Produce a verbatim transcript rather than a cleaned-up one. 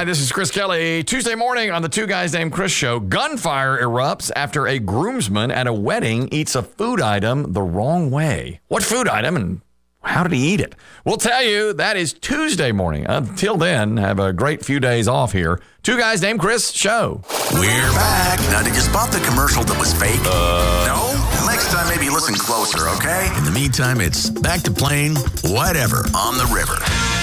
Hi, this is Chris Kelly. Tuesday morning on the Two Guys Named Chris show, gunfire erupts after a groomsman at a wedding eats a food item the wrong way. What food item and how did he eat it? We'll tell you. That is Tuesday morning. Until then, have a great few days off here. Two Guys Named Chris show. We're back. Now, did you spot the commercial that was fake? Uh, no? Next time, maybe listen closer, okay? In the meantime, it's back to playing whatever on the river.